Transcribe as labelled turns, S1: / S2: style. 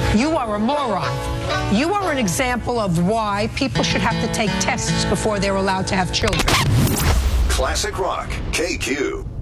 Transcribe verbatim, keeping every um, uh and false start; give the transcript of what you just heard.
S1: You are a moron. You are an example of why people should have to take tests before they're allowed to have children.
S2: Classic Rock, K Q.